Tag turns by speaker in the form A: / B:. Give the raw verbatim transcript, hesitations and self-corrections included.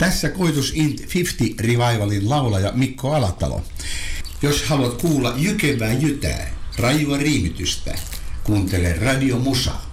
A: Tässä Koitus Int viisikymmentä Revivalin laulaja Mikko Alatalo. Jos haluat kuulla jykevää jytää, rajua riimitystä, kuuntele Radio Musa.